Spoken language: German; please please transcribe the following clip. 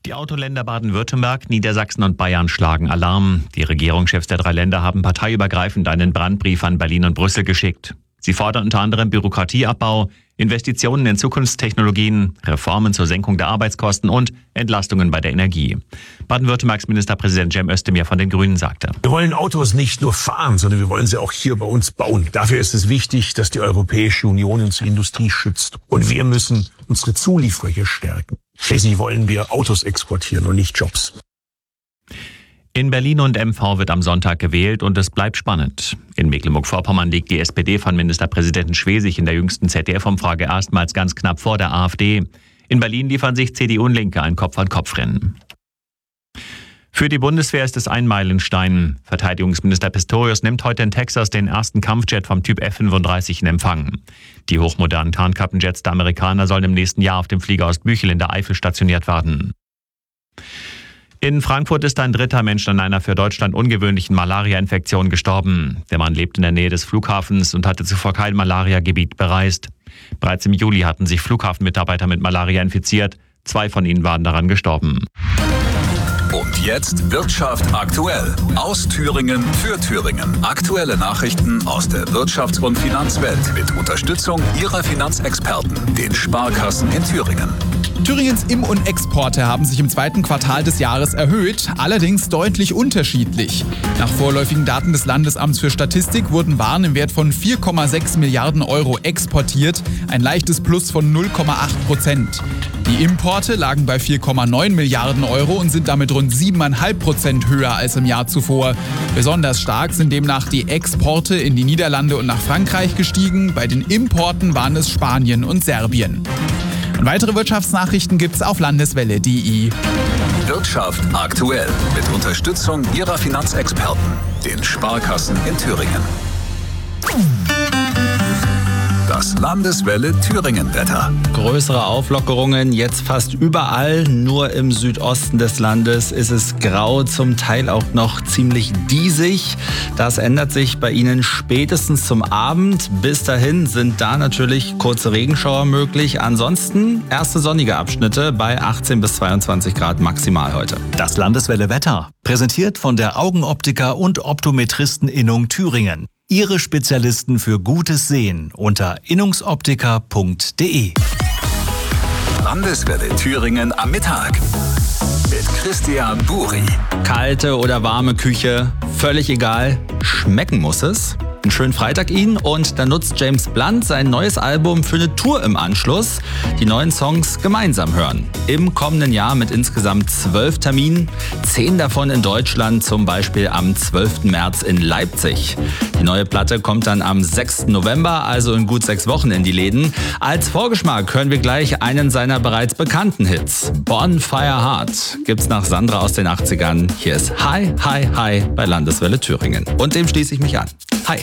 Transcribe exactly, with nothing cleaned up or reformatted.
Die Autoländer Baden-Württemberg, Niedersachsen und Bayern schlagen Alarm. Die Regierungschefs der drei Länder haben parteiübergreifend einen Brandbrief an Berlin und Brüssel geschickt. Sie fordern unter anderem Bürokratieabbau, Investitionen in Zukunftstechnologien, Reformen zur Senkung der Arbeitskosten und Entlastungen bei der Energie. Baden-Württembergs Ministerpräsident Cem Özdemir von den Grünen sagte: Wir wollen Autos nicht nur fahren, sondern wir wollen sie auch hier bei uns bauen. Dafür ist es wichtig, dass die Europäische Union unsere Industrie schützt. Und wir müssen unsere Zulieferer hier stärken. Schließlich wollen wir Autos exportieren und nicht Jobs. In Berlin und M V wird am Sonntag gewählt und es bleibt spannend. In Mecklenburg-Vorpommern liegt die S P D von Ministerpräsidenten Schwesig in der jüngsten Z D F-Umfrage erstmals ganz knapp vor der AfD. In Berlin liefern sich C D U und Linke ein Kopf-an-Kopf-Rennen. Für die Bundeswehr ist es ein Meilenstein. Verteidigungsminister Pistorius nimmt heute in Texas den ersten Kampfjet vom Typ F fünfunddreißig in Empfang. Die hochmodernen Tarnkappenjets der Amerikaner sollen im nächsten Jahr auf dem Flieger aus Büchel in der Eifel stationiert werden. In Frankfurt ist ein dritter Mensch an einer für Deutschland ungewöhnlichen Malaria-Infektion gestorben. Der Mann lebt in der Nähe des Flughafens und hatte zuvor kein Malaria-Gebiet bereist. Bereits im Juli hatten sich Flughafenmitarbeiter mit Malaria infiziert. Zwei von ihnen waren daran gestorben. Und jetzt Wirtschaft aktuell. Aus Thüringen für Thüringen. Aktuelle Nachrichten aus der Wirtschafts- und Finanzwelt mit Unterstützung Ihrer Finanzexperten, den Sparkassen in Thüringen. Thüringens Im- und Exporte haben sich im zweiten Quartal des Jahres erhöht, allerdings deutlich unterschiedlich. Nach vorläufigen Daten des Landesamts für Statistik wurden Waren im Wert von vier Komma sechs Milliarden Euro exportiert, ein leichtes Plus von null Komma acht Prozent. Die Importe lagen bei vier Komma neun Milliarden Euro und sind damit rund sieben Komma fünf Prozent höher als im Jahr zuvor. Besonders stark sind demnach die Exporte in die Niederlande und nach Frankreich gestiegen. Bei den Importen waren es Spanien und Serbien. Und weitere Wirtschaftsnachrichten gibt's auf landeswelle punkt de. Wirtschaft aktuell mit Unterstützung Ihrer Finanzexperten, den Sparkassen in Thüringen. Das Landeswelle Thüringen-Wetter. Größere Auflockerungen jetzt fast überall. Nur im Südosten des Landes ist es grau, zum Teil auch noch ziemlich diesig. Das ändert sich bei Ihnen spätestens zum Abend. Bis dahin sind da natürlich kurze Regenschauer möglich. Ansonsten erste sonnige Abschnitte bei achtzehn bis zweiundzwanzig Grad maximal heute. Das Landeswelle Wetter, präsentiert von der Augenoptiker und Optometristeninnung Thüringen. Ihre Spezialisten für gutes Sehen unter innungsoptiker punkt de. Landeswelle Thüringen am Mittag mit Christian Buri. Kalte oder warme Küche, völlig egal. Schmecken muss es. Einen schönen Freitag Ihnen und dann nutzt James Blunt sein neues Album für eine Tour im Anschluss. Die neuen Songs gemeinsam hören. Im kommenden Jahr mit insgesamt zwölf Terminen, zehn davon in Deutschland, zum Beispiel am zwölften März in Leipzig. Die neue Platte kommt dann am sechsten November, also in gut sechs Wochen in die Läden. Als Vorgeschmack hören wir gleich einen seiner bereits bekannten Hits. Bonfire Heart gibt's nach Sandra aus den achtzigern. Hier ist Hi, Hi, Hi bei Landeswelle Thüringen. Und dem schließe ich mich an. Hi.